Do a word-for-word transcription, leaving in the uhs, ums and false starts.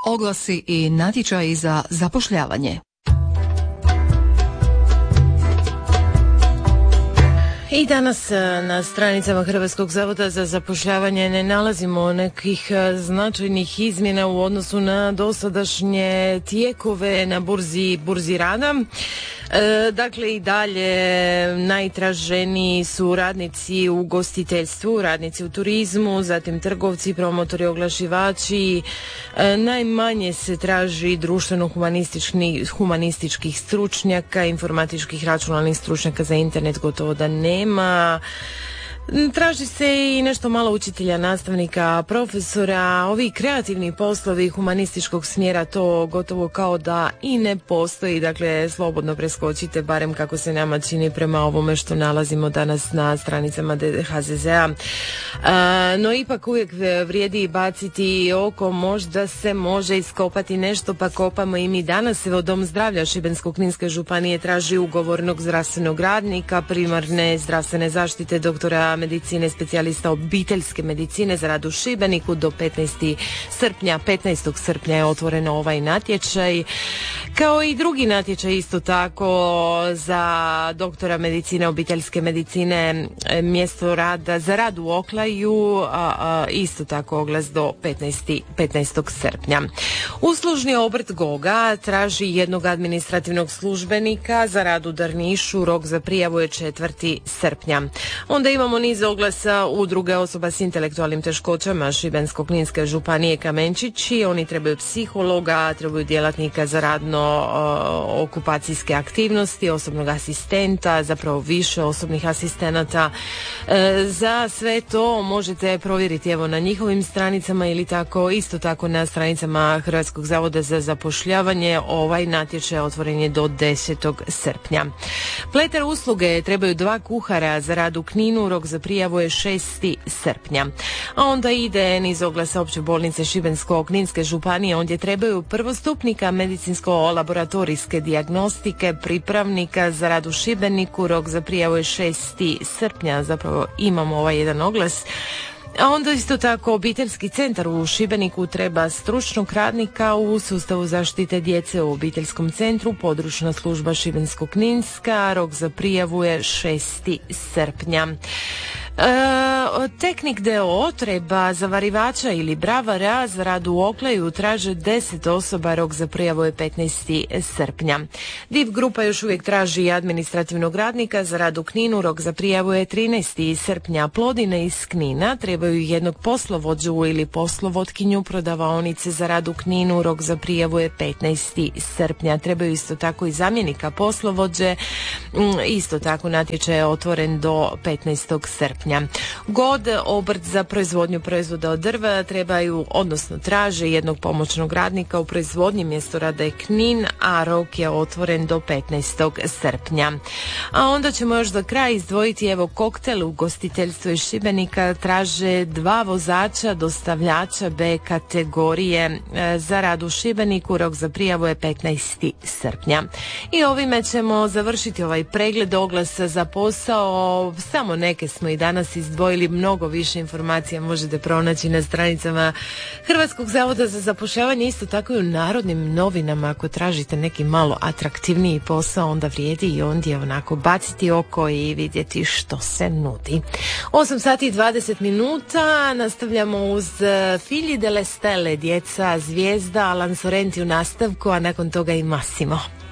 Oglasi i natječaji za zapošljavanje. I danas na stranicama Hrvatskog zavoda za zapošljavanje ne nalazimo nekih značajnih izmjena u odnosu na dosadašnje tijekove na burzi, burzi rada. E, dakle, i dalje najtraženiji su radnici u ugostiteljstvu, radnici u turizmu, zatim trgovci, promotori, oglašivači. E, najmanje se traži društveno-humanističkih stručnjaka, informatičkih računalnih stručnjaka za internet gotovo da nema. Traži se i nešto malo učitelja, nastavnika, profesora. Ovi kreativni poslovi humanističkog smjera, to gotovo kao da i ne postoji. Dakle, slobodno preskočite, barem kako se nama čini prema ovome što nalazimo danas na stranicama H Z Z-a. No ipak uvijek vrijedi baciti oko, možda se može iskopati nešto, pa kopamo i mi danas. Evo, Dom zdravlja Šibensko-kninske županije traži ugovornog zdravstvenog radnika primarne zdravstvene zaštite, doktora medicine, specijalista obiteljske medicine za rad u Šibeniku do petnaestog srpnja. petnaestog srpnja je otvoreno ovaj natječaj. Kao i drugi natječaj isto tako za doktora medicine, obiteljske medicine, mjesto rada za rad u Oklaju, a, a, isto tako oglas do petnaestog srpnja. Uslužni obrt Goga traži jednog administrativnog službenika za rad u Drnišu, rok za prijavu je četvrtog srpnja. Onda imamo niz oglasa udruge osoba s intelektualnim teškoćama Šibensko-kninske županije Kamenčići. Oni trebaju psihologa, trebaju djelatnika za radno o, okupacijske aktivnosti, osobnog asistenta, zapravo više osobnih asistenata. E, za sve to možete provjeriti evo na njihovim stranicama ili tako isto tako na stranicama Hrvatskog zavoda za zapošljavanje. Ovaj natječaj otvoren je do desetog srpnja. Pleter usluge trebaju dva kuhara za rad u Kninu, rok za prijavu je šestog srpnja. A onda ide niz oglasa opće bolnice Šibensko-kninske županije, ondje trebaju prvostupnika medicinsko-laboratorijske dijagnostike, pripravnika za rad u Šibeniku, rok za prijavu je šestog srpnja, zapravo imamo ovaj jedan oglas. A onda isto tako obiteljski centar u Šibeniku treba stručnog radnika u sustavu zaštite djece u obiteljskom centru, područna služba Šibensko-kninska, rok za prijavu je šestog srpnja. E, Teknik D O O treba zavarivača ili bravara za rad u Oklaju, traže deset osoba, rok za prijavu je petnaestog srpnja. Div grupa još uvijek traži administrativnog radnika za rad u Kninu, rok za prijavu je trinaestog srpnja. Plodine iz Knina trebaju jednog poslovođu ili poslovodkinju prodavaonice za rad u Kninu, rok za prijavu je petnaestog srpnja. Trebaju isto tako i zamjenika poslovođe, isto tako natječaj je otvoren do petnaestog srpnja. God obrt za proizvodnju proizvoda od drva trebaju, odnosno traže jednog pomoćnog radnika u proizvodnji, mjesto rada je Knin, a rok je otvoren do petnaestog srpnja. A onda ćemo još za kraj izdvojiti evo koktel ugostiteljstvo iz Šibenika, traže dva vozača dostavljača B kategorije za rad u Šibeniku, rok za prijavu je petnaestog srpnja. I ovime ćemo završiti ovaj pregled oglasa za posao. Samo neke smo i danas izdvojili, mnogo više informacija možete pronaći na stranicama Hrvatskog zavoda za zapošljavanje, isto tako i u Narodnim novinama. Ako tražite neki malo atraktivniji posao, onda vrijedi i ondje onako baciti oko i vidjeti što se nudi. osam sati i dvadeset minuta, nastavljamo uz Figli delle Stelle, djeca zvijezda, Alan Sorrenti u nastavku, a nakon toga i Massimo.